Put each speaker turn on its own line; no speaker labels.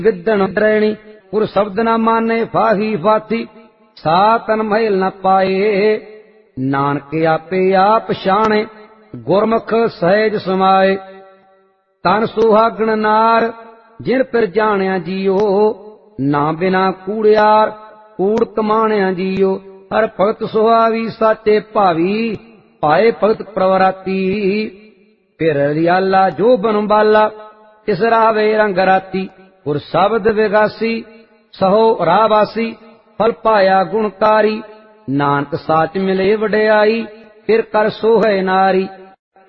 Within डरैणी गुर शब्द न माने फाही फाथी सा तन महल न पाए नानक आपे आप शाणे गुरमुख सहज समाए तन सुहागण नार जिन पर जाणिया जियो ना बिना कूड़ियार कूड़ कमाणिया जियो हर भगत सुहावी साचे भावी पाए भगत प्रवराती फिर रियाला जो बनबाला इस रावे रंग राती गुर शब्द विगासी सहो रावासी फल पाया गुणकारी नानक साच मिले वड्याई फिर कर सोहे नारी।